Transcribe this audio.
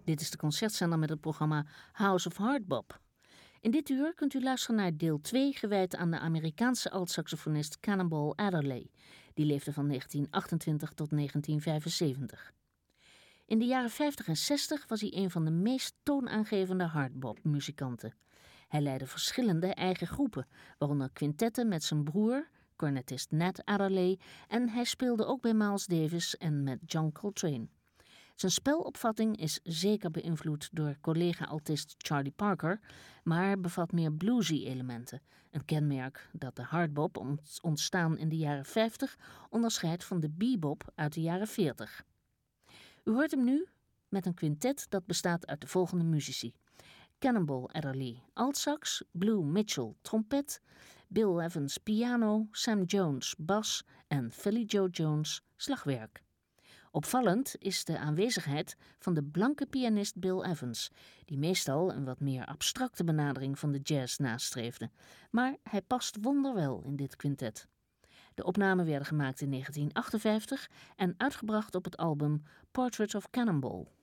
Dit is de concertzender met het programma House of Hardbop. In dit uur kunt u luisteren naar deel 2 gewijd aan de Amerikaanse altsaxofonist Cannonball Adderley. Die leefde van 1928 tot 1975. In de jaren 50 en 60 was hij een van de meest toonaangevende hardbop-muzikanten. Hij leidde verschillende eigen groepen, waaronder quintetten met zijn broer, cornetist Nat Adderley, en hij speelde ook bij Miles Davis en met John Coltrane. Zijn spelopvatting is zeker beïnvloed door collega-altist Charlie Parker, maar bevat meer bluesy elementen, een kenmerk dat de hardbop, ontstaan in de jaren 50, onderscheidt van de bebop uit de jaren 40. U hoort hem nu met een quintet dat bestaat uit de volgende muzici: Cannonball Adderley altsax, Blue Mitchell trompet, Bill Evans piano, Sam Jones bas en Philly Joe Jones slagwerk. Opvallend is de aanwezigheid van de blanke pianist Bill Evans, die meestal een wat meer abstracte benadering van de jazz nastreefde. Maar hij past wonderwel in dit quintet. De opnamen werden gemaakt in 1958 en uitgebracht op het album Portrait of Cannonball.